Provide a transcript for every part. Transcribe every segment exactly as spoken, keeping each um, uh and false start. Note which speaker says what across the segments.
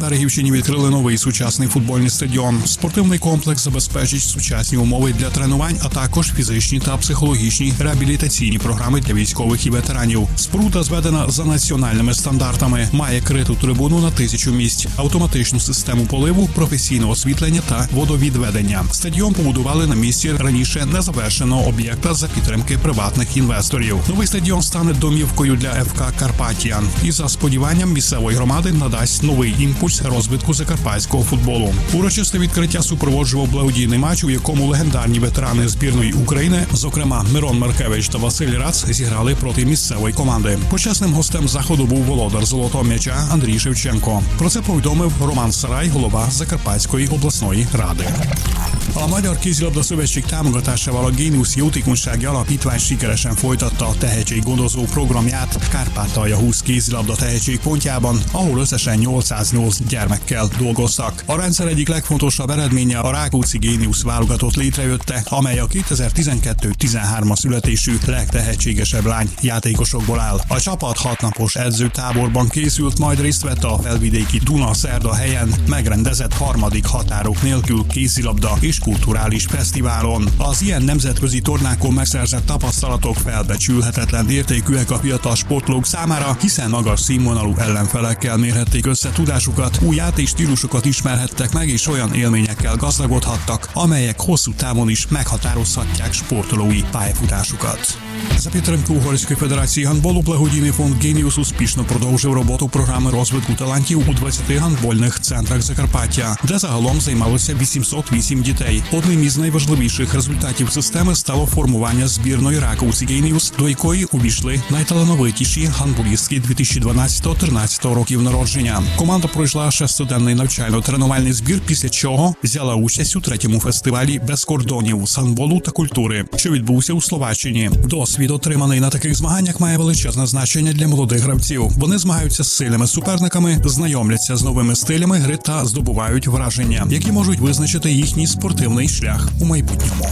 Speaker 1: Берегівщині відкрили новий сучасний футбольний стадіон. Спортивний комплекс забезпечить сучасні умови для тренувань, а також фізичні та психологічні реабілітаційні програми для військових і ветеранів. Споруда зведена за національними стандартами, має криту трибуну на тисячу місць, автоматичну систему поливу, професійне освітлення та водовідведення. Стадіон побудували на місці раніше незавершеного об'єкта за підтримки приватних інвесторів. Новий стадіон стане домівкою для еф ка «Карпатія» і, за сподіванням місцевої громади, надасть новий імпульс розвитку закарпатського футболу. Урочисте відкриття супроводжував благодійний матч, у якому легендарні ветерани збірної України, зокрема Мирон Маркевич та Василь Рац, зіграли проти місцевої команди. Почесним гостем заходу був володар золотого м'яча Андрій Шевченко. Про це повідомив Роман Сарай, голова Закарпатської обласної ради. A Magyar Kézilabda Szövetség támogatásával a Géniusz Jótékonysági Alapítvány sikeresen folytatta a tehetséggondozó programját Kárpátalja húsz kézilabda tehetségpontjában, ahol összesen nyolcszáznyolc gyermekkel dolgoztak. A rendszer egyik legfontosabb eredménye a Rákóczi Géniusz válogatott létrejötte, amely a kétezer-tizenkettő tizenhárom születésű legtehetségesebb lány játékosokból áll. A csapat hatnapos edzőtáborban készült, majd részt vett a felvidéki Duna-Szerda helyen megrendezett harmadik határok nélkül kézilabda és kulturális fesztiválon. Az ilyen nemzetközi tornákon megszerzett tapasztalatok felbecsülhetetlen értékűek a fiatal sportolók számára, hiszen magas színvonalú ellenfelekkel mérhették össze tudásukat, új játékstílusokat ismerhettek meg, és olyan élményekkel gazdagodhattak, amelyek hosszú távon is meghatározhatják sportolói pályafutásukat. За підтримки Угорської федерації гандболу благодійний фонд «Геніус» успішно продовжив роботу програми розвитку талантів у двадцяти гандбольних центрах Закарпаття, де загалом займалося вісімсот вісім дітей. Одним із найважливіших результатів системи стало формування збірної Rákóczi Géniusz, до якої увійшли найталановитіші гандболістки дві тисячі дванадцятого-тринадцятого років народження. Команда пройшла шестиденний навчально-тренувальний збір, після чого взяла участь у третьому фестивалі «Без кордонів» з гандболу та культури, що відбувся у Словаччині. Досвід, отриманий на таких змаганнях, має величезне значення для молодих гравців. Вони змагаються з сильними суперниками, знайомляться з новими стилями гри та здобувають враження, які можуть визначити їхній спортивний шлях у майбутньому.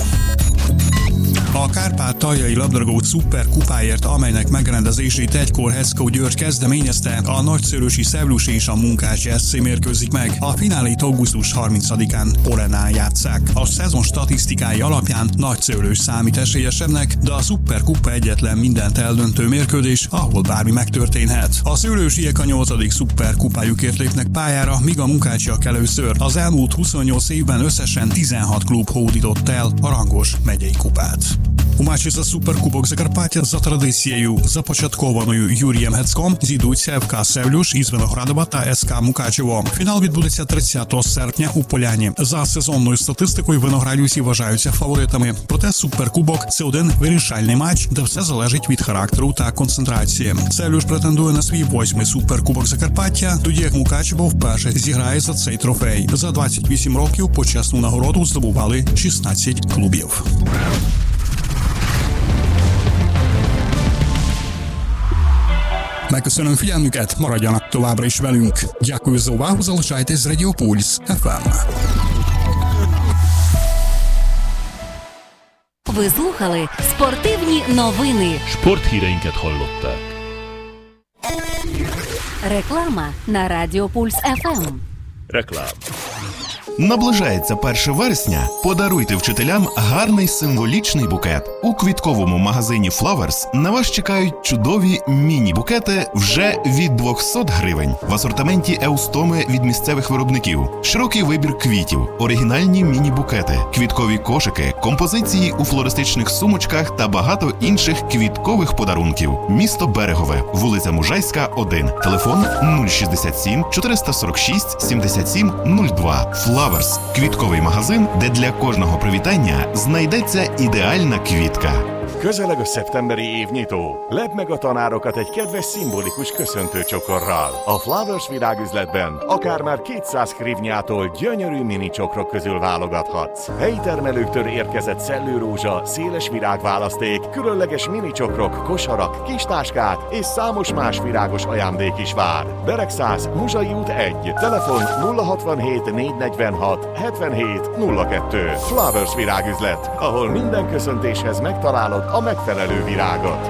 Speaker 1: A Kárpátaljai labdarúgó szuperkupáért, amelynek megrendezését egykor Heszkó György kezdeményezte, a Nagyszőlősi Szevlus és a Munkácsi es cé mérkőzik meg. A finálét augusztus harmincadikán Polenán játsszák. A szezon statisztikái alapján Nagyszőlős számít esélyesebbnek, de a szuperkupa egyetlen mindent eldöntő mérkőzés, ahol bármi megtörténhet. A szőlősiek a nyolcadik szuperkupájukért lépnek pályára, míg a Munkácsiak először. Az elmúlt huszonnyolc évben összesen tizenhat klub hódított el a rangos megyei kupát. У матчі за Суперкубок Закарпаття за традицією, започаткованою Юрієм Гецьком, зійдуться еф ка «Севлюш» із Виноградова та ес ка «Мукачево». Фінал відбудеться тридцятого серпня у Поляні. За сезонною статистикою виноградівці вважаються фаворитами. Проте Суперкубок – це один вирішальний матч, де все залежить від характеру та концентрації. «Севлюш» претендує на свій восьмий Суперкубок Закарпаття, тоді як «Мукачево» вперше зіграє за цей трофей. За двадцять вісім років почесну нагороду здобували шістнадцять клубів. Megköszönöm figyelmüket, maradjanak továbbra is velünk. Дякую за увагу, залишайтесь з Радіо Пульс еф ем.
Speaker 2: Ви слухали спортивні новини.
Speaker 3: Sporthíreinket hallották.
Speaker 2: Реклама на Радіо Пульс еф ем.
Speaker 3: Реклама.
Speaker 4: Наближається перше вересня. Подаруйте вчителям гарний символічний букет. У квітковому магазині Flowers на вас чекають чудові міні-букети вже від двохсот гривень. В асортименті еустоми від місцевих виробників, широкий вибір квітів, оригінальні міні-букети, квіткові кошики, композиції у флористичних сумочках та багато інших квіткових подарунків. Місто Берегове, вулиця Мужайська, один. Телефон нуль шістдесят сім чотириста сорок шість сімдесят сім нуль два. Flowers – квітковий магазин, де для кожного привітання знайдеться ідеальна квітка.
Speaker 5: Közeleg a szeptemberi évnyitó. Lepd meg a tanárokat egy kedves szimbolikus köszöntőcsokorral. A Flowers virágüzletben akár már kétszáz hrivnyától gyönyörű mini csokrok közül válogathatsz. Helyi termelőktől érkezett szellőrózsa, széles virágválaszték, különleges mini csokrok, kosarak, kistáskák és számos más virágos ajándék is vár. Beregszász, Muzsai út egy. Telefon nulla hatvanhét négyszáznegyvenhat hetvenhét nulla kettő. Flowers virágüzlet, ahol minden köszöntéshez megtalálod a megfelelő virágot.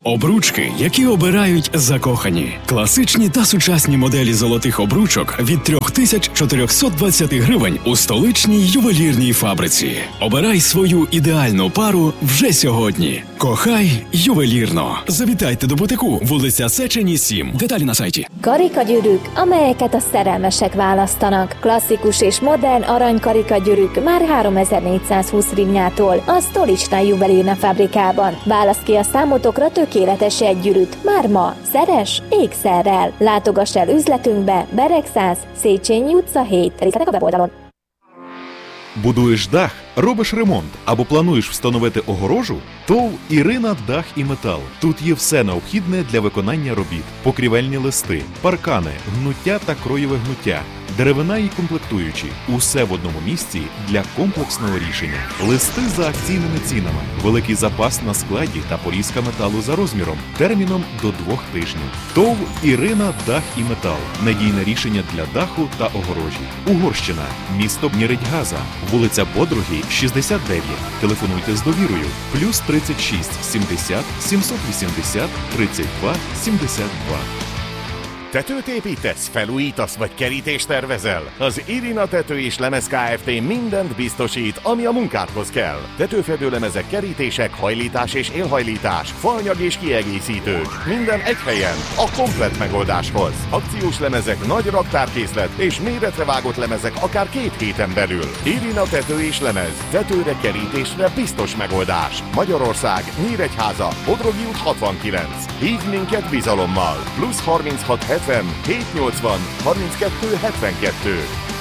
Speaker 6: Обручки, які обирають закохані. Класичні та сучасні моделі золотих обручок від три тисячі чотириста двадцять гривень у столичній ювелірній фабриці. Обирай свою ідеальну пару вже сьогодні. Кохай ювелірно. Завітайте до бутику, вулиця Széchenyi сім. Деталі на сайті.
Speaker 7: Karikagyűrűk, amelyeket a szerelmesek választanak. Klasszikus és modern aranykarikagyűrűk már háromezer-négyszázhúsz hrivnyától a Stolicznai Juvelírna fabrikában. Választ ki a számotokra tökéletes egygyűrűt. Már ma. Szeres ékszerrel. Látogass el üzletünkbe, Bereg száz, Széchenyi utca hét. Részletek a weboldalon.
Speaker 4: Будуєш дах, робиш ремонт або плануєш встановити огорожу? ТОВ «Ірина Дах і Метал». Тут є все необхідне для виконання робіт. Покрівельні листи, паркани, гнуття та кроєве гнуття, деревина і комплектуючі. Усе в одному місці для комплексного рішення. Листи за акційними цінами. Великий запас на складі та порізка металу за розміром. Терміном до двох тижнів. ТОВ «Ірина Дах і Метал». Надійне рішення для даху та огорожі. Угорщина. Місто Нєредьгаза. Вулиця Подруги, шістдесят дев'ять. Telefонуйте з довірою. Плюс тридцять шість сімдесят сімсот вісімдесят тридцять два сімдесят два.
Speaker 5: Tetőt építesz, felújítasz vagy kerítést tervezel? Az Irina Tető és Lemez Kft. Mindent biztosít, ami a munkádhoz kell. Tetőfedőlemezek, kerítések, hajlítás és élhajlítás, faanyag és kiegészítők. Minden egy helyen, a komplett megoldáshoz. Akciós lemezek, nagy raktárkészlet és méretre vágott lemezek akár két héten belül. Irina Tető és Lemez. Tetőre, kerítésre biztos megoldás. Magyarország, Nyíregyháza, Bodrogi út hatvankilenc. Hívj minket bizalommal. Plusz harminchat hetven hétszáznyolcvan harminckettő hetvenkettő.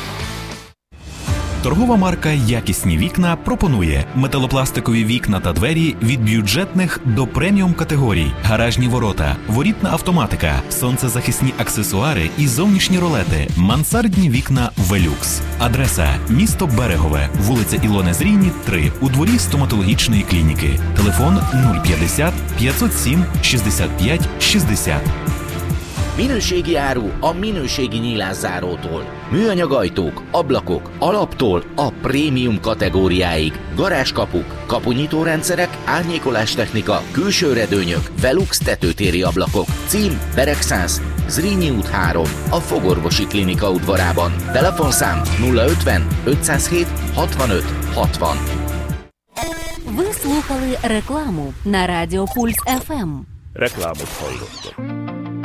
Speaker 4: Торгова марка «Якісні вікна» пропонує металопластикові вікна та двері від бюджетних до преміум категорій, гаражні ворота, ворітна автоматика, сонцезахисні аксесуари і зовнішні ролети, мансардні вікна «Велюкс». Адреса – місто Берегове, вулиця Ілони Зрійні, три, у дворі стоматологічної клініки. Телефон нуль п'ятдесят п'ятсот сім шістдесят п'ять шістдесят.
Speaker 8: Minőségi áru a minőségi nyílászárótól. Műanyag ajtók, ablakok, alaptól a prémium kategóriáig. Garázskapuk, kapunyitórendszerek, árnyékolás technika, külső redőnyök, Velux tetőtéri ablakok. Cím Bereg száz, Zrínyi út három, a Fogorvosi Klinika udvarában. Telefonszám nulla ötven ötszázhét hatvanöt hatvan.
Speaker 2: Ви слухали рекламу на Радіо Пульс еф ем.
Speaker 3: Reklámot hallottak.